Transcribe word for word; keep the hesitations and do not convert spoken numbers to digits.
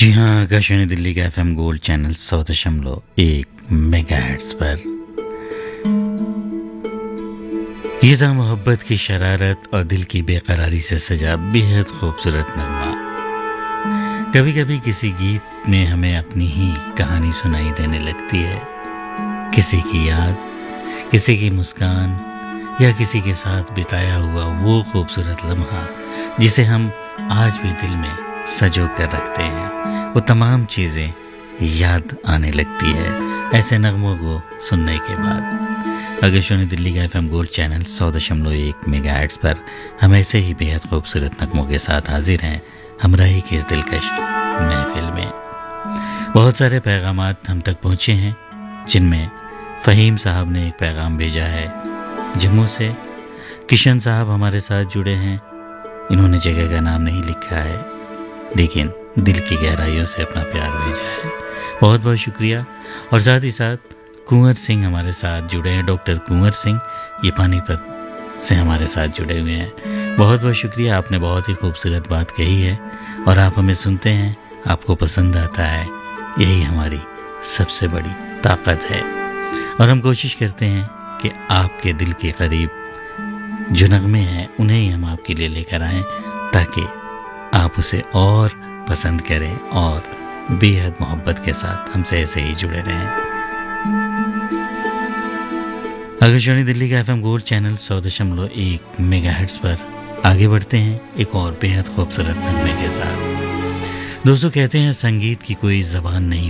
जी हाँ, आकाशवाणी दिल्ली का FM gold channel सौ दशमलव एक मेगाहर्ट्ज़ पर ये था मोहब्बत की शरारत और दिल की बेकरारी से सजा बेहद खूबसूरत नगमा। कभी कभी किसी गीत में हमें अपनी ही कहानी सुनाई देने लगती है, किसी की याद, किसी की मुस्कान या किसी के साथ बिताया हुआ वो खूबसूरत लम्हा जिसे हम आज भी दिल में सजो कर रखते हैं। वो तमाम चीज़ें याद आने लगती है ऐसे नगमों को सुनने के बाद। आकाशवाणी दिल्ली का एफएम गोल्ड चैनल सौ दशमलव एक मेगाहर्ट्ज़ पर हम ऐसे ही बेहद खूबसूरत नगमों के साथ हाजिर हैं हमराही की इस दिलकश महफिल में। बहुत सारे पैगामात हम तक पहुँचे हैं, जिनमें फ़हीम साहब ने एक पैगाम भेजा है जम्मू से। किशन साहब हमारे साथ जुड़े हैं, इन्होंने जगह का नाम नहीं लिखा है लेकिन दिल की गहराइयों से अपना प्यार भेजा है, बहुत बहुत शुक्रिया। और साथ ही साथ कुंवर सिंह हमारे साथ जुड़े हैं, डॉक्टर कुंवर सिंह, ये पानीपत से हमारे साथ जुड़े हुए हैं। बहुत बहुत शुक्रिया, आपने बहुत ही खूबसूरत बात कही है और आप हमें सुनते हैं, आपको पसंद आता है, यही हमारी सबसे बड़ी ताकत है। और हम कोशिश करते हैं कि आपके दिल के करीब जो नगमे हैं उन्हें ही हम आपके लिए लेकर आएँ ताकि आप उसे और पसंद करें और बेहद मोहब्बत के साथ हमसे ऐसे ही जुड़े रहें। आकाशवाणी दिल्ली का एफएम गोल्ड चैनल सौ दशमलव एक मेगाहर्ट्ज़ पर आगे बढ़ते हैं एक और बेहद खूबसूरत नगमे के साथ। दोस्तों, कहते हैं संगीत की कोई ज़बान नहीं